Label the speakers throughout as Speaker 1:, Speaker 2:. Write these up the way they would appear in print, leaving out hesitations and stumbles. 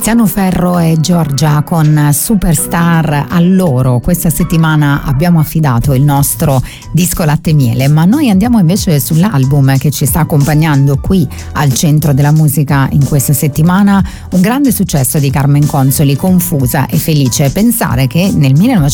Speaker 1: Tiziano Ferro e Giorgia con Superstar. A loro questa settimana abbiamo affidato il nostro disco Latte e Miele, ma noi andiamo invece sull'album che ci sta accompagnando qui al centro della musica in questa settimana, un grande successo di Carmen Consoli, Confusa e Felice. Pensare che nel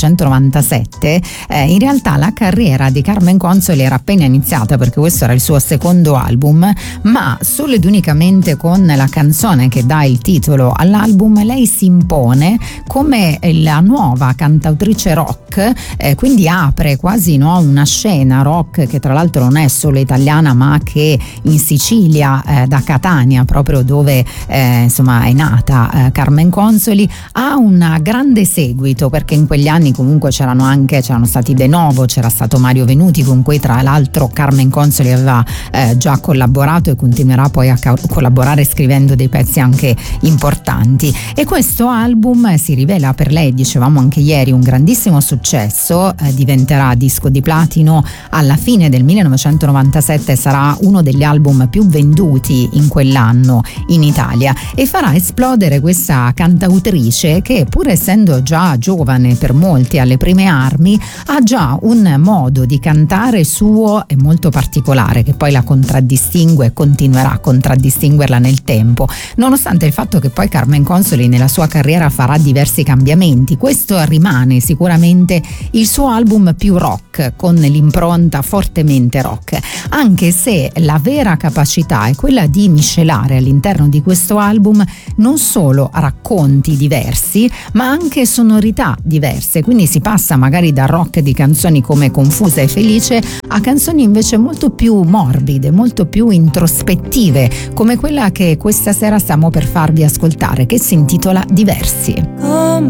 Speaker 1: 1997 in realtà la carriera di Carmen Consoli era appena iniziata, perché questo era il suo secondo album, ma solo ed unicamente con la canzone che dà il titolo all'album lei si impone come la nuova cantautrice rock, quindi apre quasi una scena rock che tra l'altro non è solo italiana, ma che in Sicilia, da Catania, proprio dove è nata Carmen Consoli, ha un grande seguito, perché in quegli anni comunque c'erano stati De Novo, c'era stato Mario Venuti, con cui tra l'altro Carmen Consoli aveva già collaborato e continuerà poi a collaborare scrivendo dei pezzi anche importanti. E questo album si rivela per lei, dicevamo anche ieri, un grandissimo successo, diventerà disco di platino alla fine del 1997, sarà uno degli album più venduti in quell'anno in Italia e farà esplodere questa cantautrice che, pur essendo già giovane per molti, alle prime armi, ha già un modo di cantare suo e molto particolare, che poi la contraddistingue e continuerà a contraddistinguerla nel tempo, nonostante il fatto che poi Carmen Consoli nella sua carriera farà diversi cambiamenti. Questo rimane sicuramente il suo album più rock, con l'impronta fortemente rock, anche se la vera capacità è quella di miscelare all'interno di questo album non solo racconti diversi, ma anche sonorità diverse, quindi si passa magari da rock di canzoni come Confusa e Felice a canzoni invece molto più morbide, molto più introspettive, come quella che questa sera stiamo per farvi ascoltare, che si intitola Diversi.